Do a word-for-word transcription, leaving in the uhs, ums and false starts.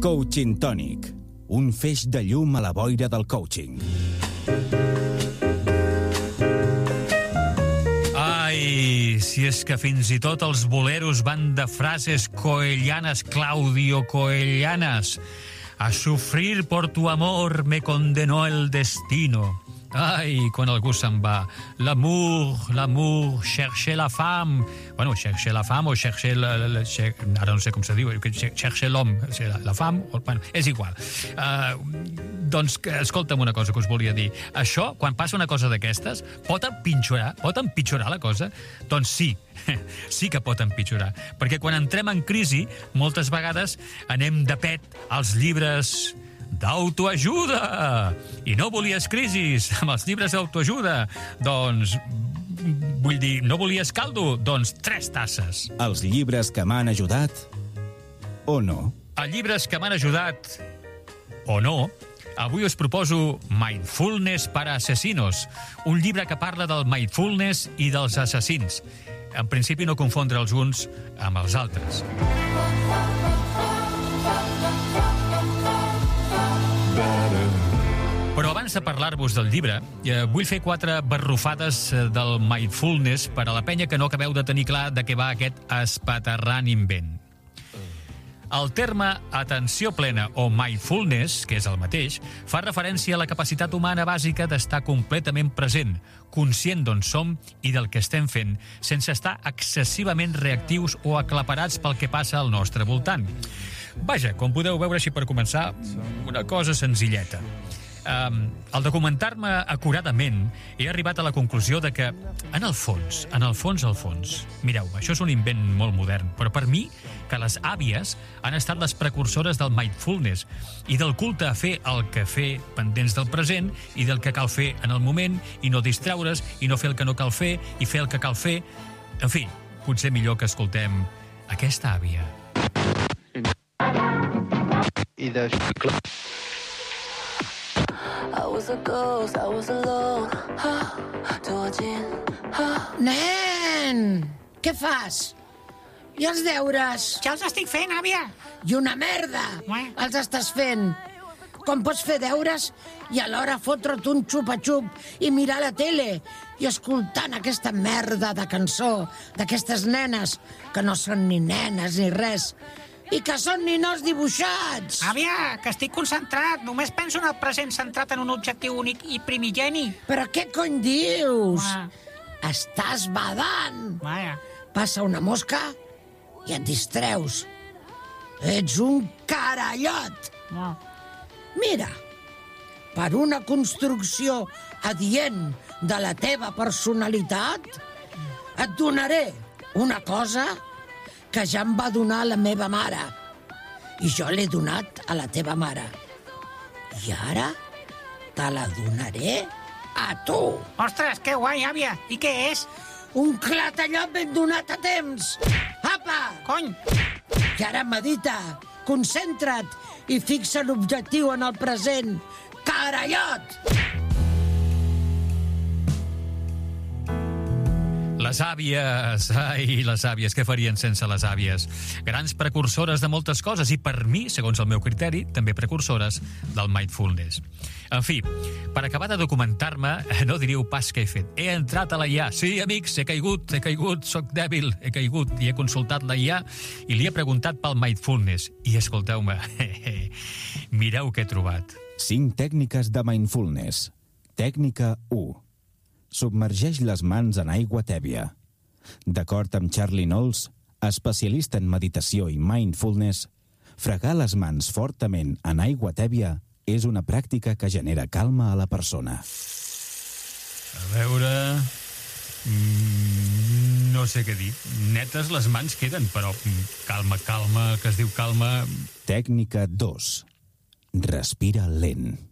Coaching Tònic, un feix de llum a la boira del coaching. Ai, si és que fins i tot els boleros van de frases coellanes, Claudio Coellanas. A sufrir por tu amor me condenó el destino. Ai, quan algú se'n va. L'amour, l'amour, chercher la femme. Bueno, chercher la femme o chercher... La, la, la, cher, ara no sé com se diu, chercher l'homme, la, la femme, o, bueno, és igual. Uh, doncs, escolta'm una cosa que us volia dir. Això, quan passa una cosa d'aquestes, pot empitjorar, pot empitjorar la cosa? Doncs sí, sí que pot empitjorar. Perquè quan entrem en crisi, moltes vegades anem de pet als llibres d'autoajuda. I no volies crisis amb els llibres d'autoajuda. Doncs, vull dir, no volies caldo? Doncs tres tasses. Els llibres que m'han ajudat o no? Els llibres que m'han ajudat o no, avui us proposo Mindfulness para Asesinos, un llibre que parla del mindfulness i dels assassins. En principi no confondre els uns amb els altres. Però abans de parlar-vos del llibre, eh, vull fer quatre barrufades del mindfulness per a la penya que no acabeu de tenir clar de què va aquest espaterrant invent. El terme atenció plena o mindfulness, que és el mateix, fa referència a la capacitat humana bàsica d'estar completament present, conscient d'on som i del que estem fent, sense estar excessivament reactius o aclaparats pel que passa al nostre voltant. Vaja, com podeu veure així per començar, una cosa senzilleta. Um, al documentar-me acuradament he arribat a la conclusió de que en el fons, en el fons, al fons mireu, això és un invent molt modern, però per mi que les àvies han estat les precursores del mindfulness i del culte a fer el que fer pendents del present i del que cal fer en el moment i no distraure's i no fer el que no cal fer i fer el que cal fer. En fi, potser millor que escoltem aquesta àvia. I de... I was a ghost, I was alone. Nen! Què fas? I els deures? Ja els estic fent, àvia. I una merda! Ué. Els estàs fent. Com pots fer deures i alhora fotre't un xupa-xup i mirar la tele i escoltant aquesta merda de cançó d'aquestes nenes que no són ni nenes ni res i que són ninots dibuixats. Àvia, que estic concentrat. Només penso en el present centrat en un objectiu únic i primigeni. Però què cony dius? Ah. Estàs badant. Vaja. Passa una mosca i et distreus. Ets un carallot. No. Mira, per una construcció adient de la teva personalitat, et donaré una cosa que ja em va donar la meva mare. I jo l'he donat a la teva mare. I ara te la donaré a tu. Ostres, que guai, àvia. I què és? Un clatallot ben donat a temps. Apa! Cony! I ara medita, concentra't i fixa l'objectiu en el present. Carallot! Les àvies, ai, les àvies, què farien sense les àvies? Grans precursores de moltes coses i per mi, segons el meu criteri, també precursores del mindfulness. En fi, per acabar de documentar-me, no diríeu pas què he fet. He entrat a la I A. Sí, amics, he caigut, he caigut, soc dèbil, he caigut i he consultat la I A i li he preguntat pel mindfulness. I escolteu-me, mireu què he trobat. Cinc tècniques de mindfulness. Tècnica u. Submergeix les mans en aigua tèbia. D'acord amb Charlie Knowles, especialista en meditació i mindfulness, fregar les mans fortament en aigua tèbia és una pràctica que genera calma a la persona. A veure... Mm, no sé què dir. Netes les mans queden, però calma, calma, que es diu calma... Tècnica dos. Respira lent.